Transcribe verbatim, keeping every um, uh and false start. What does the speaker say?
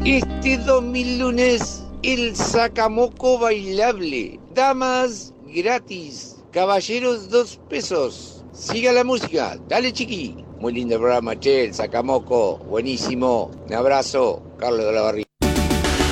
Este dos mil lunes, el sacamoco bailable. Damas gratis. Caballeros dos pesos. Siga la música. Dale, chiqui. Muy lindo programa, che, el sacamoco. Buenísimo. Un abrazo, Carlos de la Barriga.